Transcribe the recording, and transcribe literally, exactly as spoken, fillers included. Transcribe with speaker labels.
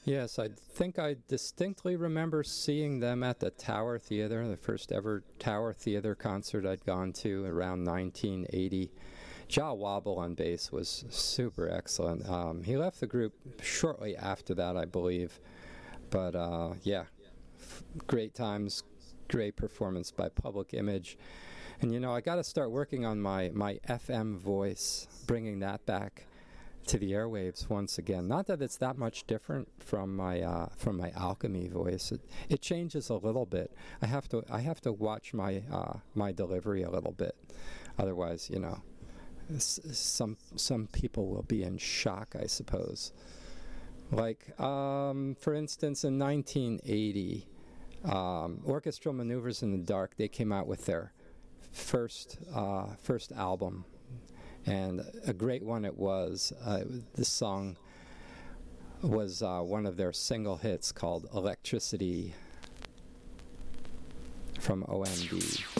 Speaker 1: Yes, I think I distinctly remember seeing them at the Tower Theater, the first ever Tower Theater concert I'd gone to around nineteen eighty. Jah Wobble on bass was super excellent. Um, he left the group shortly after that, I believe. But uh, yeah, f- great times, great performance by Public Image. And you know, I got to start working on my, my F M voice, bringing that back to the airwaves once again. Not that it's that much different from my uh, from my Alchemy voice. It, it changes a little bit. I have to I have to watch my uh, my delivery a little bit. Otherwise, you know, s- some some people will be in shock, I suppose. Like, um, for instance, in nineteen eighty, um, Orchestral Maneuvers in the Dark, they came out with their first uh, first album. And a great one it was. Uh, this song was uh, one of their single hits called Electricity from O M D.